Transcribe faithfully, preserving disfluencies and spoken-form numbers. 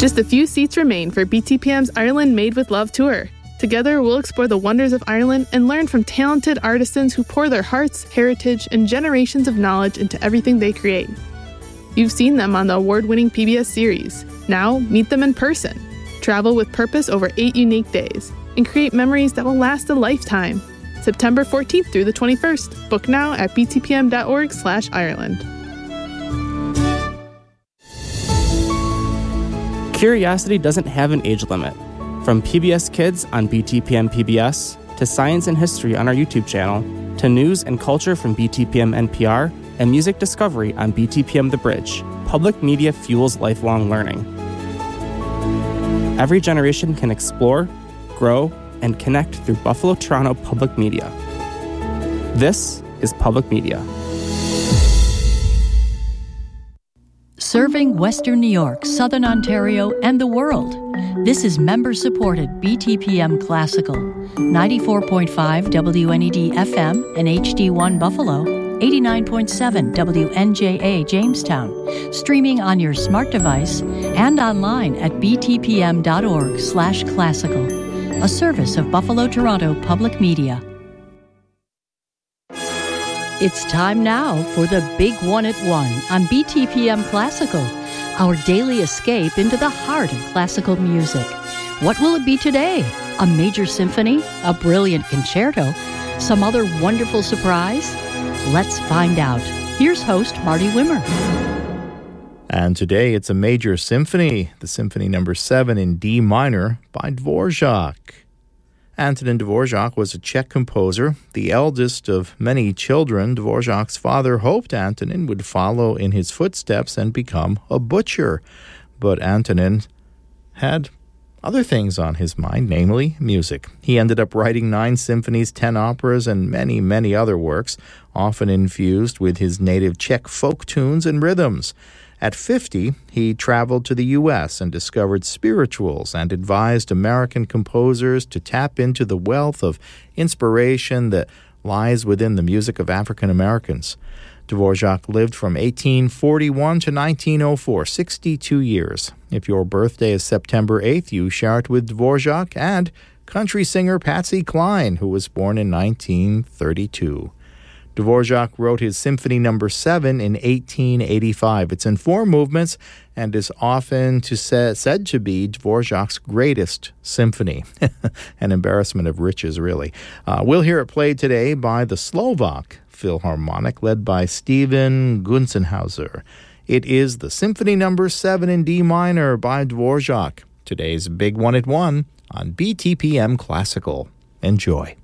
Just a few seats remain for B T P M's Ireland Made with Love tour. Together, we'll explore the wonders of Ireland and learn from talented artisans who pour their hearts, heritage, and generations of knowledge into everything they create. You've seen them on the award-winning P B S series. Now, meet them in person. Travel with purpose over eight unique days and create memories that will last a lifetime. September fourteenth through the twenty-first. Book now at b t p m dot org slash Ireland. Curiosity doesn't have an age limit. From P B S Kids on B T P M P B S, to Science and History on our YouTube channel, to News and Culture from B T P M N P R, and Music Discovery on B T P M The Bridge, public media fuels lifelong learning. Every generation can explore, grow, and connect through Buffalo Toronto Public Media. This is Public Media. Serving Western New York, Southern Ontario, and the world. This is member-supported B T P M Classical, ninety-four point five W N E D F M and H D one Buffalo, eighty-nine point seven W N J A Jamestown, streaming on your smart device and online at b t p m dot org slash classical, a service of Buffalo Toronto Public Media. It's time now for the Big One at One on B T P M Classical, our daily escape into the heart of classical music. What will it be today? A major symphony? A brilliant concerto? Some other wonderful surprise? Let's find out. Here's host Marty Wimmer. And today it's a major symphony, the Symphony Number seven in D minor by Dvorak. Antonin Dvorak was a Czech composer, the eldest of many children. Dvorak's father hoped Antonin would follow in his footsteps and become a butcher. But Antonin had other things on his mind, namely music. He ended up writing nine symphonies, ten operas, and many, many other works, often infused with his native Czech folk tunes and rhythms. At fifty, he traveled to the U S and discovered spirituals and advised American composers to tap into the wealth of inspiration that lies within the music of African Americans. Dvorak lived from eighteen forty-one to nineteen oh four, sixty-two years. If your birthday is September eighth, you share it with Dvorak and country singer Patsy Cline, who was born in nineteen thirty-two. Dvorak wrote his Symphony Number seven in eighteen eighty-five. It's in four movements and is often to say, said to be Dvorak's greatest symphony. An embarrassment of riches, really. Uh, we'll hear it played today by the Slovak Philharmonic, led by Stephen Gunzenhauser. It is the Symphony Number seven in D minor by Dvorak. Today's Big One at One on B T P M Classical. Enjoy.